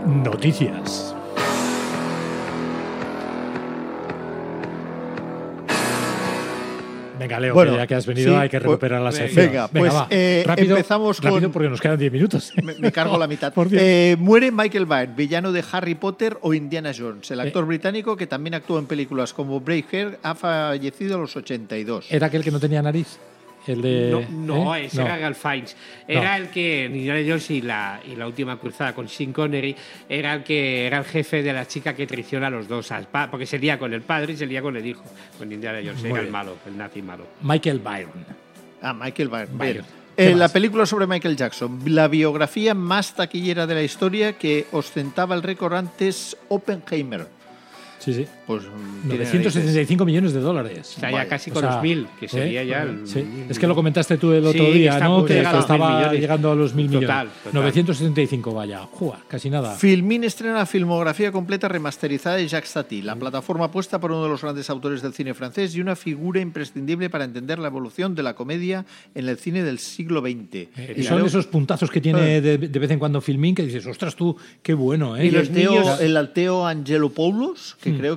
Noticias. Venga, Leo, Bueno, ya que has venido, sí, hay que recuperar la sección. Venga, pues va. empezamos con... Rápido porque nos quedan 10 minutos. Me cargo la mitad. Por Dios. Muere Michael Byrne, villano de Harry Potter o Indiana Jones. El actor británico que también actuó en películas como Braveheart ha fallecido a los 82. ¿Era aquel que no tenía nariz? El de, Ese era Ralph Fiennes. Era el que en Indiana Jones y la última cruzada con Sean Connery era el jefe de la chica que traiciona a los dos, porque se lía con el padre y se lía con el hijo. Con Indiana Jones era el malo, el nazi malo. Michael Byrne. Michael Byrne. Bien. La película sobre Michael Jackson, la biografía más taquillera de la historia que ostentaba el récord antes Oppenheimer. Sí. Pues 975 millones de dólares. Está ya casi con los 1000, que sería ya el... Sí. Es que lo comentaste tú el otro día, ¿no? Que estaba llegando a los 1.000 millones. Total. 975, vaya. Casi nada. Filmin estrena la filmografía completa remasterizada de Jacques Tati, la plataforma apuesta por uno de los grandes autores del cine francés y una figura imprescindible para entender la evolución de la comedia en el cine del siglo XX. Y son esos puntazos que tiene de vez en cuando Filmin que dices, ostras tú, qué bueno, ¿eh? Y el Teo Angelopoulos, que creo